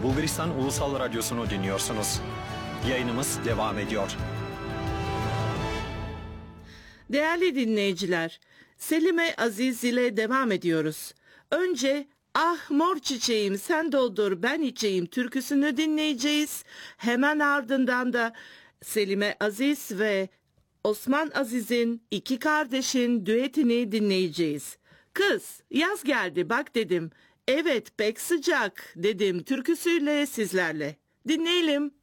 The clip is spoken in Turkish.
Bulgaristan Ulusal Radyosu'nu dinliyorsunuz. Yayınımız devam ediyor. Değerli dinleyiciler, Selime Aziz ile devam ediyoruz. Önce "Ah mor çiçeğim sen doldur ben içeyim" türküsünü dinleyeceğiz. Hemen ardından da Selime Aziz ve Osman Aziz'in iki kardeşin düetini dinleyeceğiz. "Kız yaz geldi bak" dedim. "Evet pek sıcak" dedim türküsüyle sizlerle. Dinleyelim.